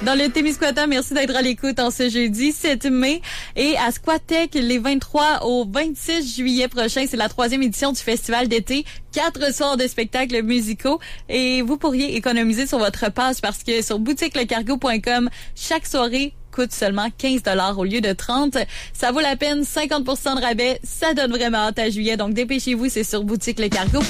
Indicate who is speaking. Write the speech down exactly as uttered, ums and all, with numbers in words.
Speaker 1: dans le Témiscouata. Merci d'être à l'écoute en ce jeudi sept mai. Et à Squatech, les vingt-trois au vingt-six juillet prochain, c'est la troisième édition du festival d'été. Quatre soirs de spectacles musicaux. Et vous pourriez économiser sur votre passe parce que sur boutique le cargo point com, chaque soirée coûte seulement quinze dollars au lieu de trente. Ça vaut la peine, cinquante pour cent de rabais. Ça donne vraiment hâte à juillet. Donc dépêchez-vous, c'est sur boutique le cargo point com.